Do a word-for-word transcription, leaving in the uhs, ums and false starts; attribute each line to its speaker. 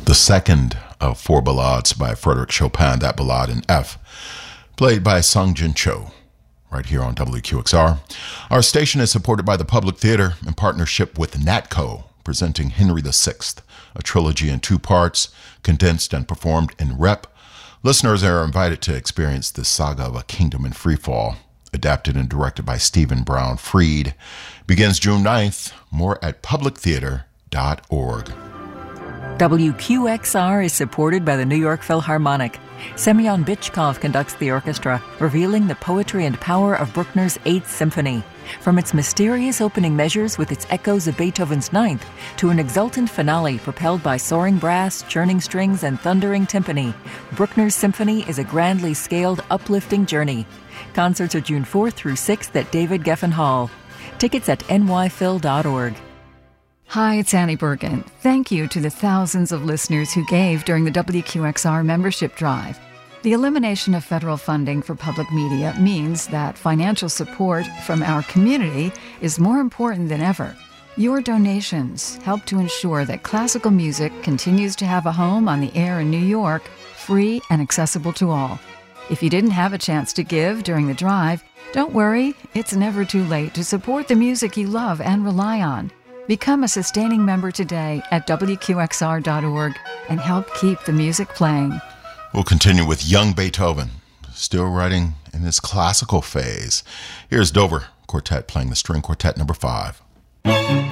Speaker 1: the second of four ballades by Frédéric Chopin, that ballade in F, played by Sung Jin Cho, right here on W Q X R. Our station is supported by the Public Theater in partnership with NATCO, presenting Henry the Sixth, a trilogy in two parts, condensed and performed in rep. Listeners are invited to experience this saga of a kingdom in freefall, adapted and directed by Stephen Brown Freed. Begins June ninth. More at public theater dot org.
Speaker 2: W Q X R is supported by the New York Philharmonic. Semyon Bychkov conducts the orchestra, revealing the poetry and power of Bruckner's Eighth Symphony. From its mysterious opening measures with its echoes of Beethoven's Ninth to an exultant finale propelled by soaring brass, churning strings, and thundering timpani, Bruckner's symphony is a grandly scaled, uplifting journey. Concerts are June fourth through sixth at David Geffen Hall. Tickets at N Y phil dot org.
Speaker 3: Hi, it's Annie Bergen. Thank you to the thousands of listeners who gave during the W Q X R membership drive. The elimination of federal funding for public media means that financial support from our community is more important than ever. Your donations help to ensure that classical music continues to have a home on the air in New York, free and accessible to all. If you didn't have a chance to give during the drive, don't worry, it's never too late to support the music you love and rely on. Become a sustaining member today at W Q X R dot org and help keep the music playing.
Speaker 1: We'll continue with young Beethoven, still writing in his classical phase. Here's Dover Quartet playing the String Quartet number five.